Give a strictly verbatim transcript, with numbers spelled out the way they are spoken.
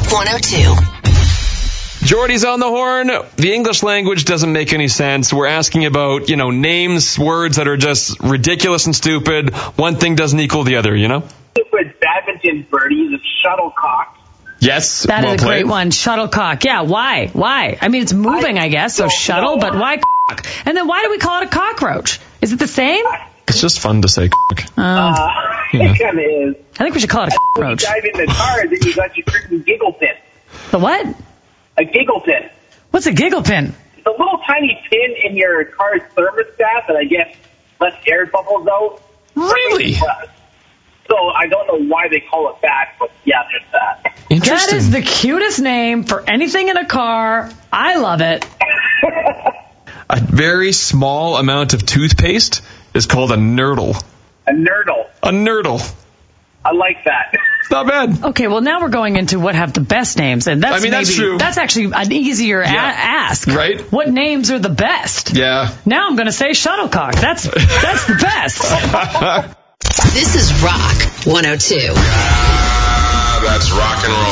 Rock one oh two. Jordy's on the horn. The English language doesn't make any sense. We're asking about, you know, names, words that are just ridiculous and stupid. One thing doesn't equal the other, you know? With badminton birdies, it's shuttlecock. Yes. That well is a played. great one. Shuttlecock. Yeah, why? Why? I mean, it's moving, I, I guess, so shuttle, know. But why cock? And then why do we call it a cockroach? Is it the same? It's just fun to say cock. Uh, uh, yeah. It kind of is. I think we should call it a cockroach. When you dive in the car, then you got your freaking giggle pin. The what? A giggle pin. What's a giggle pin? It's a little tiny pin in your car's thermostat that I guess lets air bubbles out. Really? So I don't know why they call it that, but yeah, there's that. That is the cutest name for anything in a car. I love it. A very small amount of toothpaste is called a nurdle. A nurdle. A nurdle. I like that. It's not bad. Okay, well, now we're going into what have the best names. And that's I mean, maybe, that's true. That's actually an easier yeah. a- ask. Right. What names are the best? Yeah. Now I'm going to say shuttlecock. That's, that's the best. This is Rock one oh two. Ah, that's rock and roll.